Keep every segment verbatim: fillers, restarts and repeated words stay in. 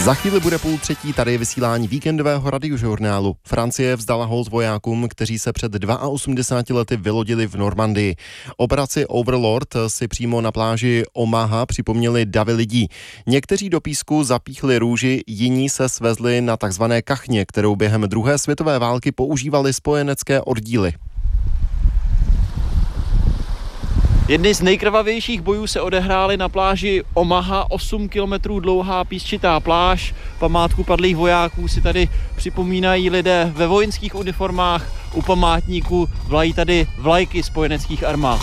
Za chvíli bude půl třetí, tady je vysílání víkendového radiožurnálu. Francie vzdala hold vojákům, kteří se před osmdesáti dvěma lety vylodili v Normandii. Operaci Overlord si přímo na pláži Omaha připomněli davy lidí. Někteří do písku zapíchli růži, jiní se svezli na takzvané kachně, kterou během druhé světové války používali spojenecké oddíly. Jedny z nejkrvavějších bojů se odehrály na pláži Omaha, osm kilometrů dlouhá písčitá pláž. Památku padlých vojáků si tady připomínají lidé ve vojenských uniformách. U památníku vlají tady vlajky spojeneckých armád.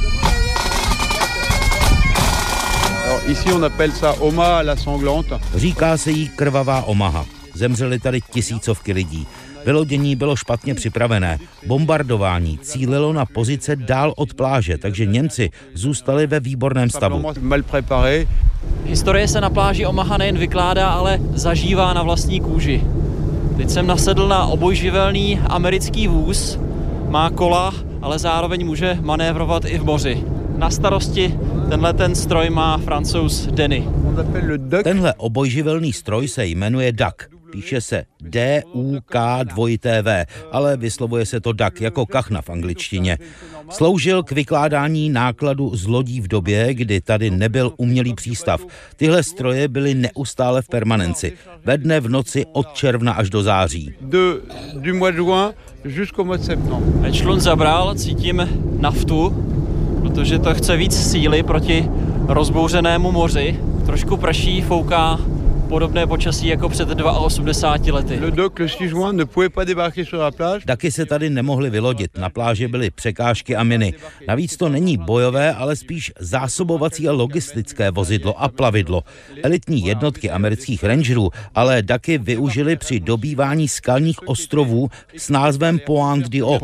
Ici on appelle ça Omaha la sanglante. Říká se jí krvavá Omaha. Zemřely tady tisícovky lidí. Vylodění bylo špatně připravené. Bombardování cílilo na pozice dál od pláže, takže Němci zůstali ve výborném stavu. Historie se na pláži Omaha nejen vykládá, ale zažívá na vlastní kůži. Teď jsem nasedl na obojživelný americký vůz. Má kola, ale zároveň může manévrovat i v moři. Na starosti tenhle ten stroj má Francouz Denny. Tenhle obojživelný stroj se jmenuje D U C. Píše se D U K dvojité V, ale vyslovuje se to D U C jako kachna v angličtině. Sloužil k vykládání nákladu z lodí v době, kdy tady nebyl umělý přístav. Tyhle stroje byly neustále v permanenci. Ve dne v noci od června až do září. Člun zabral, cítím naftu, protože to chce víc síly proti rozbouřenému moři. Trošku prší, fouká podobné počasí jako před osmdesáti dvěma lety. Daky se tady nemohly vylodit, na pláži byly překážky a miny. Navíc to není bojové, ale spíš zásobovací a logistické vozidlo a plavidlo. Elitní jednotky amerických rangerů ale Daky využili při dobývání skalních ostrovů s názvem Pointe du Hoc.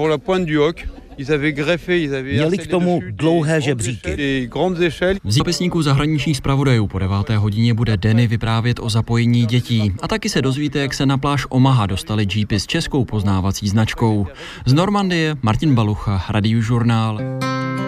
Měli k tomu dlouhé žebříky. V zápisníku zahraničních zpravodajů po deváté hodině bude Denny vyprávět o zapojení dětí. A taky se dozvíte, jak se na pláž Omaha dostali jeepy s českou poznávací značkou. Z Normandie Martin Balucha, Radiožurnál.